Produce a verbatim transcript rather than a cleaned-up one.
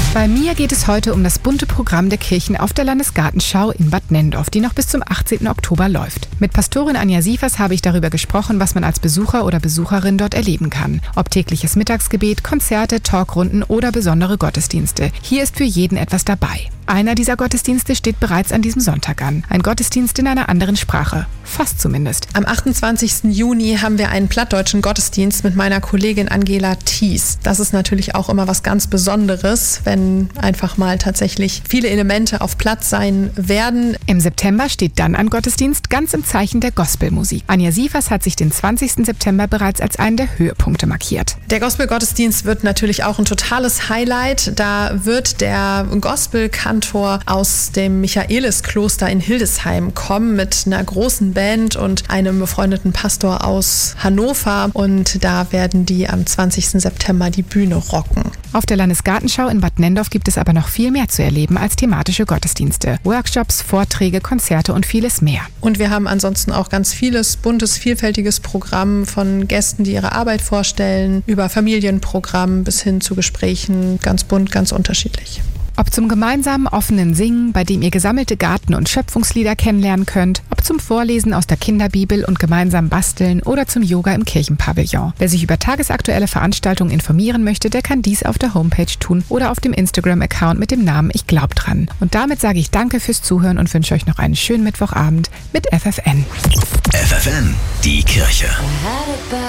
Bei mir geht es heute um das bunte Programm der Kirchen auf der Landesgartenschau in Bad Nenndorf, die noch bis zum achtzehnten Oktober läuft. Mit Pastorin Anja Sievers habe ich darüber gesprochen, was man als Besucher oder Besucherin dort erleben kann. Ob tägliches Mittagsgebet, Konzerte, Talkrunden oder besondere Gottesdienste. Hier ist für jeden etwas dabei. Einer dieser Gottesdienste steht bereits an diesem Sonntag an. Ein Gottesdienst in einer anderen Sprache. Fast zumindest. Am achtundzwanzigsten Juni haben wir einen plattdeutschen Gottesdienst mit meiner Kollegin Angela Thies. Das ist natürlich auch immer was ganz Besonderes, wenn einfach mal tatsächlich viele Elemente auf Platt sein werden. Im September steht dann ein Gottesdienst ganz im Zeichen der Gospelmusik. Anja Sievers hat sich den zwanzigsten September bereits als einen der Höhepunkte markiert. Der Gospel-Gottesdienst wird natürlich auch ein totales Highlight. Da wird der Gospelkantor aus dem Michaeliskloster in Hildesheim kommen mit einer großen Band und einem befreundeten Pastor aus Hannover. Und da werden die am zwanzigsten September die Bühne rocken. Auf der Landesgartenschau in Bad Nenndorf gibt es aber noch viel mehr zu erleben als thematische Gottesdienste. Workshops, Vorträge, Konzerte und vieles mehr. Und wir haben ansonsten auch ganz vieles buntes, vielfältiges Programm von Gästen, die ihre Arbeit vorstellen, über Familienprogramm bis hin zu Gesprächen. Ganz bunt, ganz unterschiedlich. Ob zum gemeinsamen offenen Singen, bei dem ihr gesammelte Garten- und Schöpfungslieder kennenlernen könnt, ob zum Vorlesen aus der Kinderbibel und gemeinsam basteln oder zum Yoga im Kirchenpavillon. Wer sich über tagesaktuelle Veranstaltungen informieren möchte, der kann dies auf der Homepage tun oder auf dem Instagram-Account mit dem Namen Ich glaub dran. Und damit sage ich danke fürs Zuhören und wünsche euch noch einen schönen Mittwochabend mit F F N. F F N, die Kirche.